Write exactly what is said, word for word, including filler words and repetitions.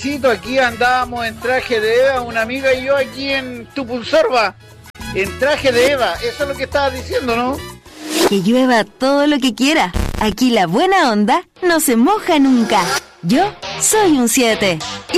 sietecito, aquí andábamos en traje de Eva, una amiga y yo aquí en Tupulsorba, en traje de Eva, eso es lo que estabas diciendo, ¿no? Que llueva todo lo que quiera. Aquí la buena onda no se moja nunca. Yo soy un siete.